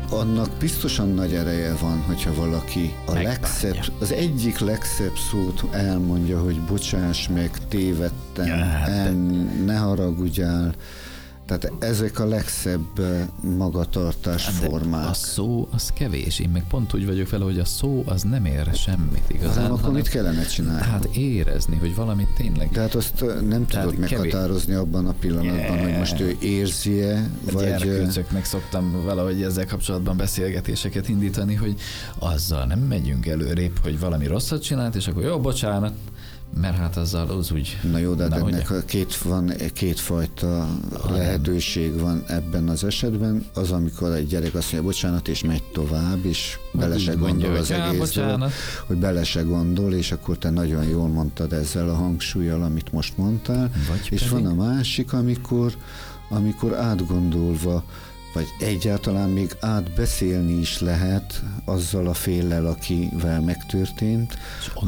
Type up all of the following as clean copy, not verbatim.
annak biztosan nagy ereje van, hogyha valaki az egyik legszebb szót elmondja, hogy bocsáss meg, tévedtem, ne haragudjál. Tehát ezek a legszebb magatartás formák. A szó az kevés. Én meg pont úgy vagyok vele, hogy a szó az nem ér semmit igazán. Akkor mit kellene csinálni? Hát érezni, hogy valamit tényleg... Tehát azt nem tudod meghatározni abban a pillanatban, hogy most ő érzi-e, vagy... Gyerkőcöknek szoktam valahogy ezzel kapcsolatban beszélgetéseket indítani, hogy azzal nem megyünk előrébb, hogy valami rosszat csinált, és akkor jó, bocsánat, mert hát azzal az úgy... Na jó, de ennek kétfajta lehetőség van ebben az esetben. Az, amikor egy gyerek azt mondja, bocsánat, és megy tovább, és bele se gondol az egészről, hogy bele se gondol, és akkor te nagyon jól mondtad ezzel a hangsúllyal, amit most mondtál. És van a másik, amikor átgondolva, vagy egyáltalán még átbeszélni is lehet azzal a féllel, akivel megtörtént.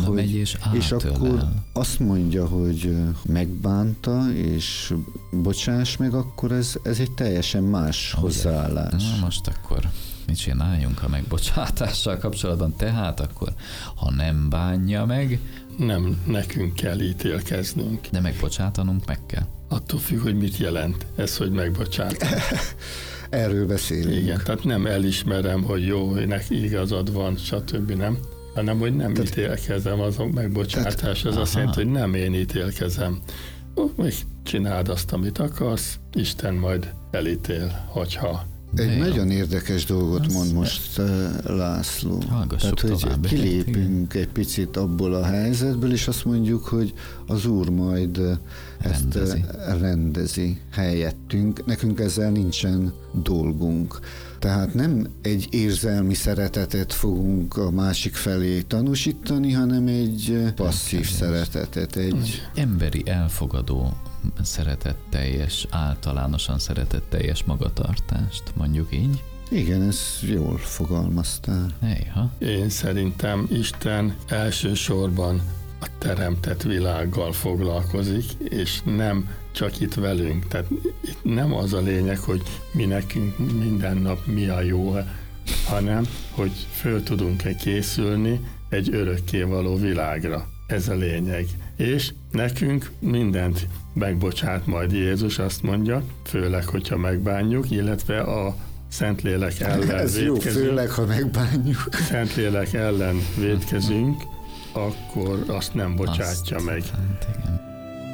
És akkor azt mondja, hogy megbánta, és bocsáss meg, akkor ez egy teljesen más hozzáállás. Na most akkor mit csináljunk a megbocsátással kapcsolatban? Tehát akkor, ha nem bánja meg... Nem nekünk kell ítélkeznünk. De megbocsátanunk meg kell. Attól függ, hogy mit jelent ez, hogy megbocsátanunk. Erről beszélünk. Igen, tehát nem elismerem, hogy jó, hogy neki igazad van, stb. Nem, hanem hogy nem ítélkezem, azon megbocsátás, az azt jelenti, hogy nem én ítélkezem. Még csináld azt, amit akarsz, Isten majd elítél, hogyha... Egy nagyon érdekes dolgot mond most László. Tehát, hogy kilépünk egy picit abból a helyzetből, és azt mondjuk, hogy az Úr majd ezt rendezi helyettünk. Nekünk ezzel nincsen dolgunk. Tehát nem egy érzelmi szeretetet fogunk a másik felé tanúsítani, hanem egy passzív szeretetet. Egy emberi, elfogadó, szeretetteljes, általánosan szeretetteljes magatartást, mondjuk így. Igen, ezt jól fogalmaztál. Néha. Én szerintem Isten elsősorban a teremtett világgal foglalkozik, és nem csak itt velünk. Tehát itt nem az a lényeg, hogy mi nekünk minden nap mi a jó, hanem hogy föl tudunk-e készülni egy örökkévaló világra. Ez a lényeg. És nekünk mindent megbocsát majd Jézus, azt mondja, főleg, hogyha megbánjuk, illetve a Szentlélek ellen ez védkezünk. Ez jó, főleg, ha megbánjuk. Szentlélek ellen védkezünk, akkor azt nem bocsátja meg. Hát igen.